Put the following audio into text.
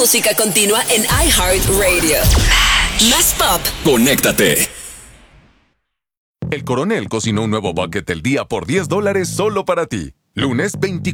música continua en iHeartRadio. Más pop. Conéctate. El Coronel cocinó un nuevo bucket del día por $10 solo para ti. Lunes 24.